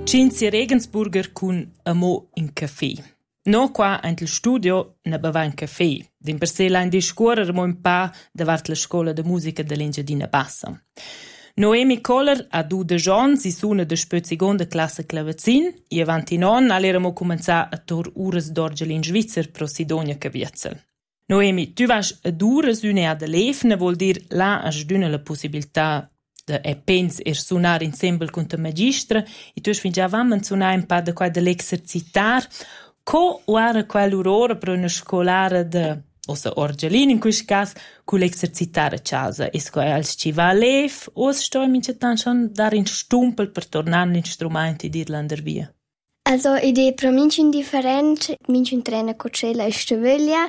Cinzia Regensburger cun amo in caffè. No qua il studio ne beva un caffè. Din per sé l'anno di scuola mo un pa davart la scuola de musica dell'Engiadina Bassa. Noemi Kohler ha 2 giorni, si suona da seconda classe clavecin e avanti non all'eramo cominciare a tor ures d'orgel in Svizzera pro Sidonia Cavietzel. Noemi, tu vas ad ures une ad elefne, vuol dir là has d'una la possibilità de pens suonar insieme con te magistra e tu fin già vam suonar un pa de qua dell'exercitar co ora quell'ora per una scolare de ossa orgelin in questo caso con l'exercitare a casa e sco als ci va lef o sto mince tan schon dar in stumpel per tornare l'instrumento di irlander via. Also idee pro mince indifferent, mince un trena cocella e stoveglia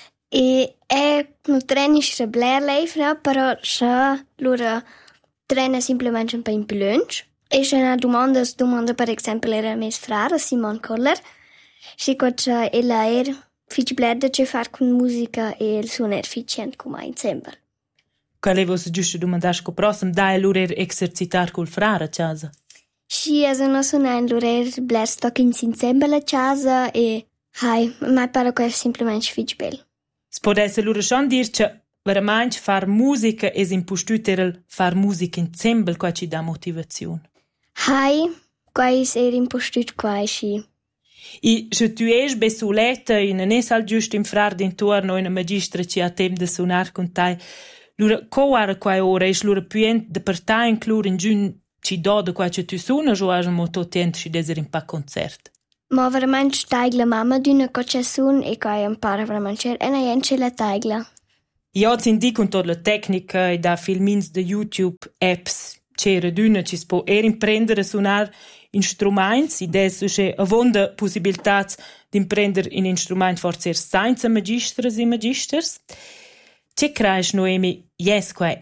e è un treno strebler lef, no? Però sa lura trena semplicemente un po' in plunge. E c'è una domanda per esempio era mes frara Simon Kohler. Si cocha ella fich bleda che far con musica e il suono efficient come insieme. Quale vos giusto domandar co prossimo dai l'urer exercitar col frara a casa? Si no suona l'urer bler stock insieme a casa e hai, ma pare che è semplicemente fich bel. Spodesse l'ura schon dir che veramente far musica es impostüter far musica insieme qua ci dà motivazione. Hai, qua is impostüt qua si. E se tu es besoletta e non es al giusto in frar d'intorno una magistra ci ha tempo de suonar con te, lura coara qua ora es lura puent de parta inclur in giun ci do de qua ci tu suona o has mo to tent ci deser in pa concert. Ma veramente steigla mamma d'una cocha sun e qua impara veramente e na ence la teigla. Io zindi con tot la tecnica e da filmins de YouTube apps c'era d'una ci spo imprendere a suonar instruments, adesso c'è avonda possibilità di imprendere un instrumento forse senza magistras e magisters. C'è creis Noemi, yes qua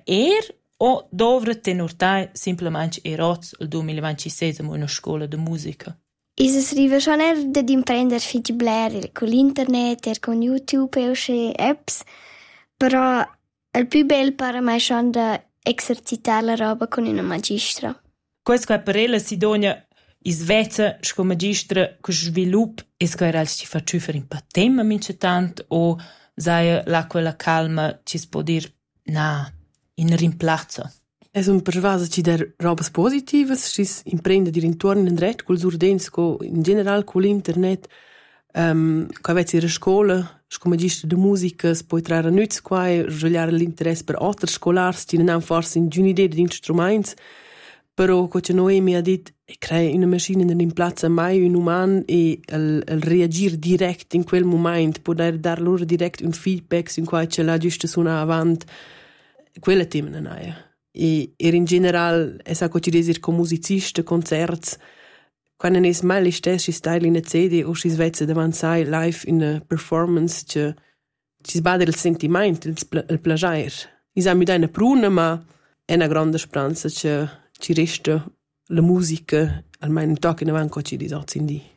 o dovre tenortai semplicemente eroz il 2026 in una scuola di musica? Es arriva schon di imprendere fich bler con l'internet e con YouTube e usce apps, però il più bello per me è schon da esercitare la roba con una magistra. Questo è per ella Sidonia in Svezia, come magistra che sviluppa e che ci fa ciufere un po' tempo mince tanto o sai la quella calma ci si può dire na in rimplazzo. Es un pervasa ci der robas positivas, ci imprende dir intorno in dret col surdens co in general con l'internet, qua vezzi la scuola, come magistra di musica, si può trarre nütz qua e svegliare l'interesse per altri scolars, ci non hanno forse in idea di strumenti, però come Noemi ha detto, crea una macchina che rimplazza mai un umano e il reagire direct in quel momento, poter dar loro direct un feedback in cui ce l'ha giusto suona avanti, quella è tema non è. E in generale, è sa che ci desir come musicista, concerti, quando non è mai le stesse style in una CD o si svezza davanti a live in una performance, ci sbada il sentimento, il piacere. Isam mi dà una pruna, ma è una grande speranza che ci resta la musica, almeno un tocco in avanti che ci disozzi in di.